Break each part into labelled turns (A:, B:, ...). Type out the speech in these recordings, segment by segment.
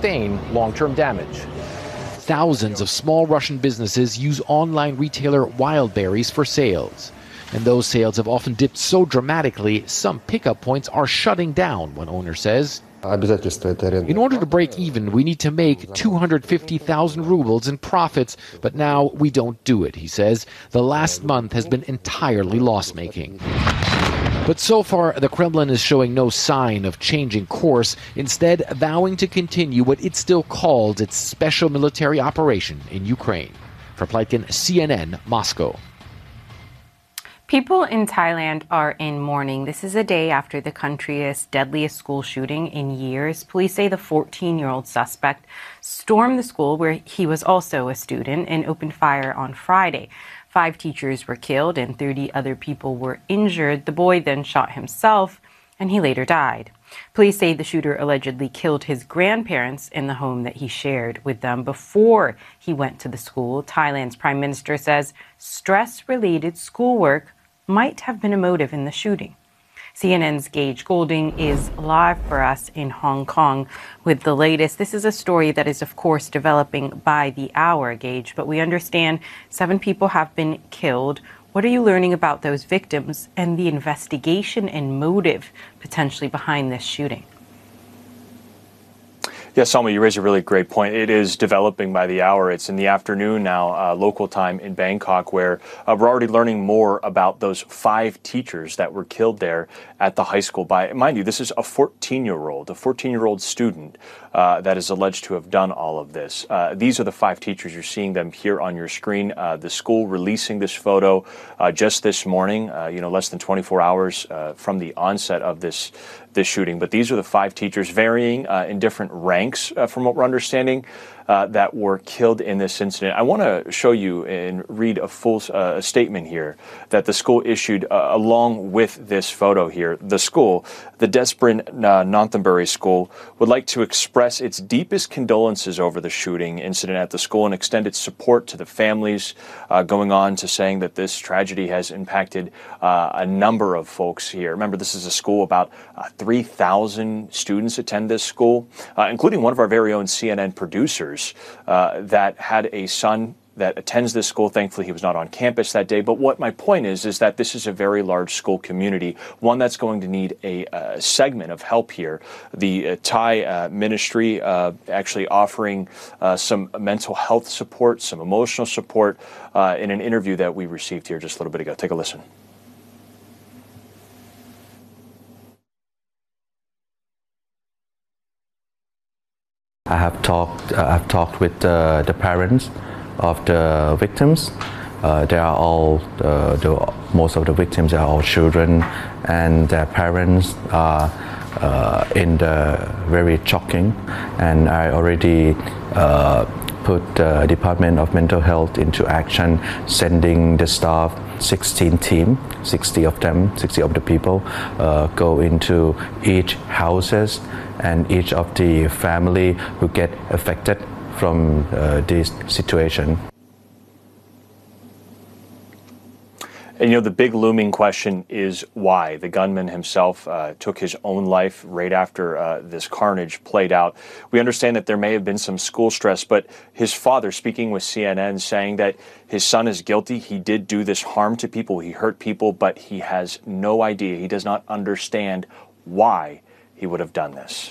A: sustain long-term damage. Thousands of small Russian businesses use online retailer Wildberries for sales. And those sales have often dipped so dramatically, some pickup points are shutting down, one owner says. In order to break even, we need to make 250,000 rubles in profits, but now we don't do it, he says. The last month has been entirely loss-making. But so far, the Kremlin is showing no sign of changing course, instead vowing to continue what it still calls its special military operation in Ukraine. For Plotkin, CNN, Moscow.
B: People in Thailand are in mourning. This is a day after the country's deadliest school shooting in years. Police say the 14-year-old suspect stormed the school where he was also a student and opened fire on Friday. 5 teachers were killed and 30 other people were injured. The boy then shot himself and he later died. Police say the shooter allegedly killed his grandparents in the home that he shared with them before he went to the school. Thailand's prime minister says stress-related schoolwork might have been a motive in the shooting. CNN's Gage Golding is live for us in Hong Kong with the latest. This is a story that is, of course, developing by the hour, Gage, but we understand 7 people have been killed. What are you learning about those victims and the investigation and motive potentially behind this shooting?
C: Yes, Salma, you raise a really great point. It is developing by the hour. It's in the afternoon now, local time in Bangkok, where we're already learning more about those 5 teachers that were killed there at the high school. By, mind you, this is a 14-year-old student that is alleged to have done all of this. These are the 5 teachers. You're seeing them here on your screen. The school releasing this photo just this morning, less than 24 hours from the onset of this shooting. But these are the 5 teachers, varying in different ranks from what we're understanding, that were killed in this incident. I want to show you and read a full statement here that the school issued along with this photo here. The school, the Desprin Nonthaburi School, would like to express its deepest condolences over the shooting incident at the school and extend its support to the families, going on to saying that this tragedy has impacted a number of folks here. Remember, this is a school, about 3,000 students attend this school, including one of our very own CNN producers that had a son that attends this school. Thankfully, he was not on campus that day. But what my point is that this is a very large school community, one that's going to need a segment of help here. The Thai ministry actually offering some mental health support, some emotional support in an interview that we received here just a little bit ago. Take a listen.
D: I've talked with the parents of the victims. They are all most of the victims are all children, and their parents are in the very shocking. And I already put the Department of Mental Health into action, sending the staff, 16 team, 60 of the people, go into each houses and each of the family who get affected from this situation.
C: And the big looming question is why. The gunman himself took his own life right after this carnage played out. We understand that there may have been some school stress, but his father, speaking with CNN, saying that his son is guilty. He did do this harm to people. He hurt people, but he has no idea. He does not understand why he would have done this.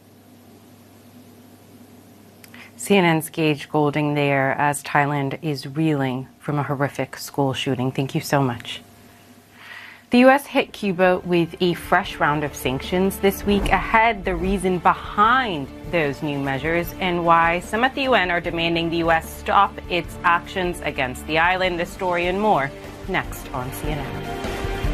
B: CNN's Gage Golding there as Thailand is reeling from a horrific school shooting. Thank you so much. The U.S. hit Cuba with a fresh round of sanctions this week ahead, the reason behind those new measures and why some at the UN are demanding the U.S. stop its actions against the island. This story and more next on CNN.